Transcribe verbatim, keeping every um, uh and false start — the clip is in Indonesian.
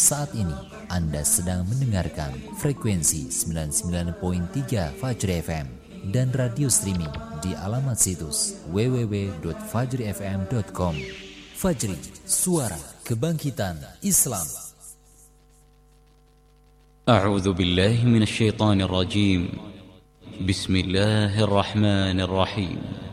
Saat ini Anda sedang mendengarkan frekuensi sembilan puluh sembilan koma tiga Fajri F M dan radio streaming di alamat situs w w w titik fajri f m titik com. Fajri, suara kebangkitan Islam. A'udzu billahi minasyaitonir rajim. Bismillahirrahmanirrahim.